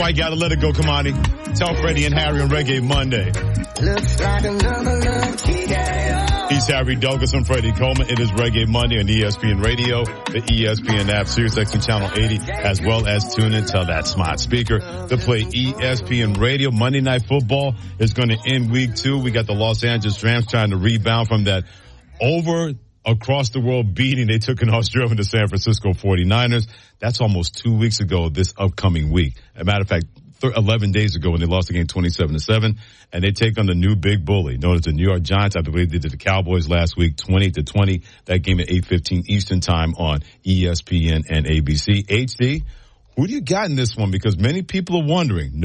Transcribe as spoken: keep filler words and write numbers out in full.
White, gotta let it go, Kamani. Tell Freddie and Harry on Reggae Monday. Looks like another love T K O. He's Harry Douglas. I'm Freddie Coleman. It is Reggae Monday on E S P N Radio, the E S P N app, Sirius X M Channel eighty, as well as tune into that smart speaker to play E S P N Radio. Monday Night Football is going to end week two. We got the Los Angeles Rams trying to rebound from that over across the world beating they took in Australia to San Francisco forty-niners. That's almost two weeks ago this upcoming week. As a matter of fact, eleven days ago when they lost the game twenty-seven to seven, and they take on the new big bully known as the New York Giants. I believe they did the Cowboys last week, twenty to twenty. That game at eight fifteen Eastern time on E S P N and A B C. H D, who do you got in this one? Because many people are wondering.